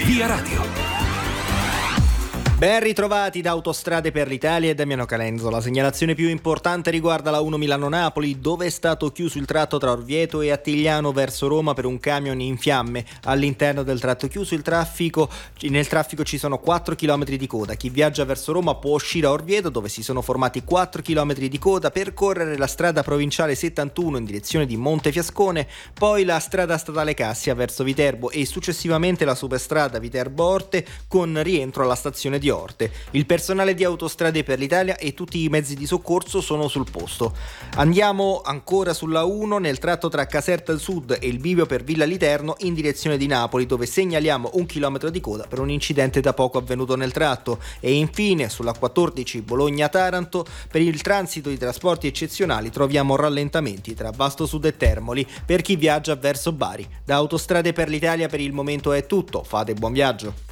Via Radio. Ben ritrovati da Autostrade per l'Italia e Damiano Calenzo. La segnalazione più importante riguarda la 1 Milano-Napoli, dove è stato chiuso il tratto tra Orvieto e Attigliano verso Roma per un camion in fiamme. All'interno del tratto chiuso nel traffico ci sono 4 km di coda. Chi viaggia verso Roma può uscire a Orvieto, dove si sono formati 4 km di coda, percorrere la strada provinciale 71 in direzione di Montefiascone, poi la strada statale Cassia verso Viterbo e successivamente la superstrada Viterbo-Orte con rientro alla stazione di Orte. Il personale di Autostrade per l'Italia e tutti i mezzi di soccorso sono sul posto. Andiamo ancora sulla 1 nel tratto tra Caserta Sud e il bivio per Villa Literno in direzione di Napoli, dove segnaliamo 1 chilometro di coda per un incidente da poco avvenuto nel tratto. E infine sulla 14 Bologna-Taranto per il transito di trasporti eccezionali troviamo rallentamenti tra Vasto Sud e Termoli per chi viaggia verso Bari. Da Autostrade per l'Italia per il momento è tutto, fate buon viaggio.